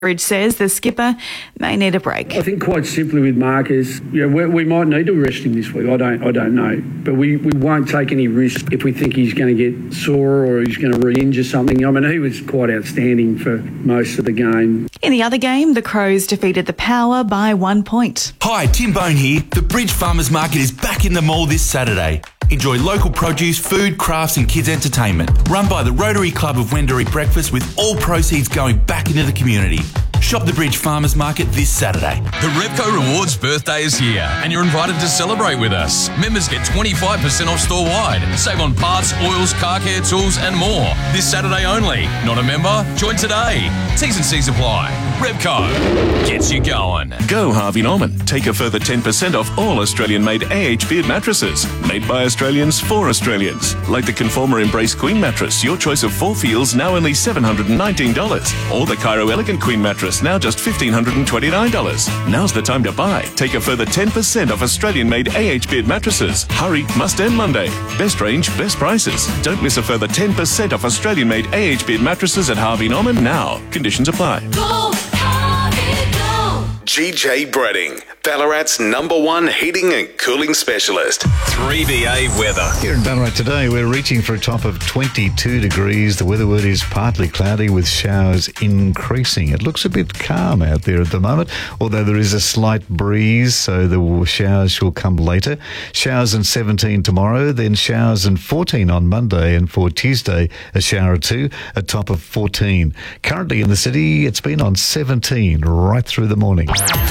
Bridge says the skipper may need a break. I think quite simply with Marcus, we might need to rest him this week. I don't know, but we won't take any risk if we think he's going to get sore or he's going to re-injure something. I mean, he was quite outstanding for most of the game. In the other game, the Crows defeated the Power by 1 point. Hi, Tim Bone here. The Bridge Farmers Market is back in the mall this Saturday. Enjoy local produce, food, crafts and kids' entertainment. Run by the Rotary Club of Wendouree Breakfast, with all proceeds going back into the community. Shop the Bridge Farmers Market this Saturday. The Repco Rewards birthday is here and you're invited to celebrate with us. Members get 25% off store-wide. Save on parts, oils, car care, tools and more. This Saturday only. Not a member? Join today. T's and C's apply. Repco gets you going. Go Harvey Norman. Take a further 10% off all Australian-made AH Beard mattresses. Made by Australians for Australians. Like the Conformer Embrace Queen mattress, your choice of 4 feels, now only $719. Or the Cairo Elegant Queen mattress, now just $1,529. Now's the time to buy. Take a further 10% off Australian-made AH Beard mattresses. Hurry, must end Monday. Best range, best prices. Don't miss a further 10% off Australian-made AH Beard mattresses at Harvey Norman now. Conditions apply. Go, Harvey, go. GJ Bredding, Ballarat's #1 heating and cooling specialist. 3BA weather. Here in Ballarat today, we're reaching for a top of 22 degrees. The weather word is partly cloudy with showers increasing. It looks a bit calm out there at the moment, although there is a slight breeze, so the showers will come later. Showers in 17 tomorrow, then showers in 14 on Monday, and for Tuesday, a shower or two, a top of 14. Currently in the city, it's been on 17 right through the morning.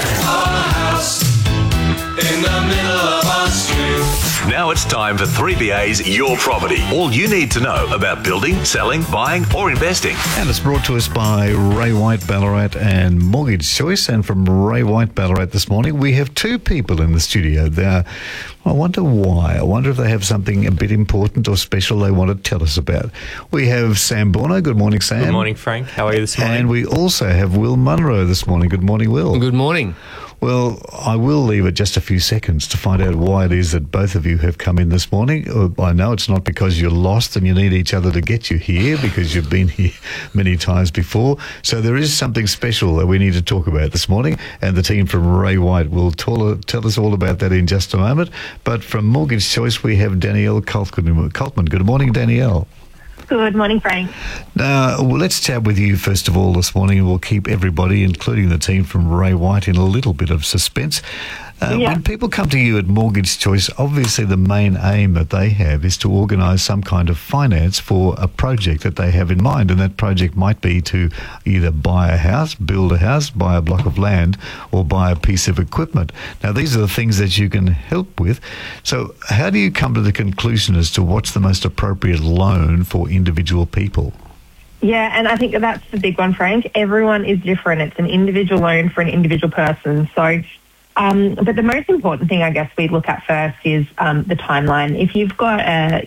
In the middle of our street. Now it's time for 3BA's Your Property. All you need to know about building, selling, buying or investing. And it's brought to us by Ray White Ballarat and Mortgage Choice. And from Ray White Ballarat this morning, we have two people in the studio. I wonder why. I wonder if they have something a bit important or special they want to tell us about. We have Sam Borno. Good morning, Sam. Good morning, Frank. How are you this morning? And we also have Will Munro this morning. Good morning, Will. Good morning. Well, I will leave it just a few seconds to find out why it is that both of you have come in this morning. I know it's not because you're lost and you need each other to get you here, because you've been here many times before. So there is something special that we need to talk about this morning, and the team from Ray White will tell us all about that in just a moment. But from Mortgage Choice, we have Danielle Coltman. Good morning, Danielle. Good morning, Frank. Now, let's chat with you first of all this morning, and we'll keep everybody, including the team from Ray White, in a little bit of suspense. When people come to you at Mortgage Choice, obviously the main aim that they have is to organise some kind of finance for a project that they have in mind, and that project might be to either buy a house, build a house, buy a block of land, or buy a piece of equipment. Now, these are the things that you can help with. So how do you come to the conclusion as to what's the most appropriate loan for individual people? Yeah, and I think that's the big one, Frank. Everyone is different. It's an individual loan for an individual person. So but the most important thing, I guess, we look at first is the timeline. If you've got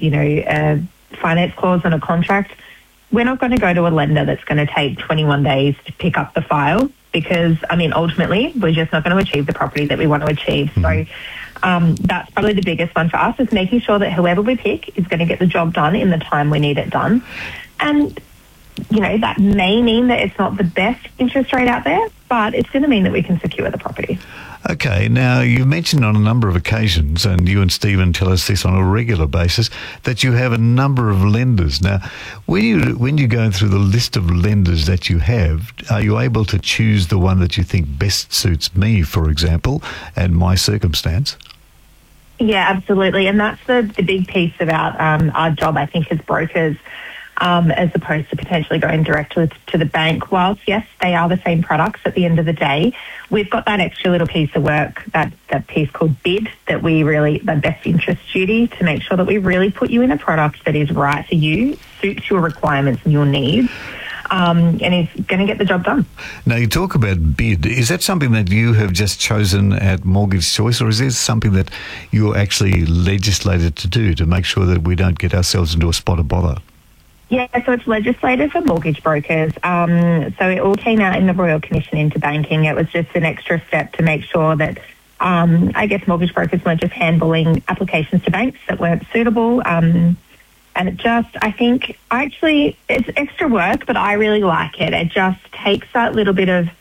a finance clause on a contract, we're not going to go to a lender that's going to take 21 days to pick up the file, because, ultimately, we're just not going to achieve the property that we want to achieve. So that's probably the biggest one for us, is making sure that whoever we pick is going to get the job done in the time we need it done. And that may mean that it's not the best interest rate out there, but it's going to mean that we can secure the property. Okay, now you mentioned on a number of occasions, and you and Stephen tell us this on a regular basis, that you have a number of lenders. Now, when you go through the list of lenders that you have, are you able to choose the one that you think best suits me, for example, and my circumstance? Yeah, absolutely. And that's the big piece about our job, I think, as brokers, as opposed to potentially going directly to the bank. Whilst, yes, they are the same products at the end of the day, we've got that extra little piece of work, that piece called BID, the best interest duty, to make sure that we really put you in a product that is right for you, suits your requirements and your needs, and is going to get the job done. Now, you talk about BID. Is that something that you have just chosen at Mortgage Choice, or is this something that you're actually legislated to do to make sure that we don't get ourselves into a spot of bother? Yeah, so it's legislated for mortgage brokers. So it all came out in the Royal Commission into Banking. It was just an extra step to make sure that, I guess, mortgage brokers weren't just handballing applications to banks that weren't suitable. And it just, I think, it's extra work, but I really like it. It just takes that little bit of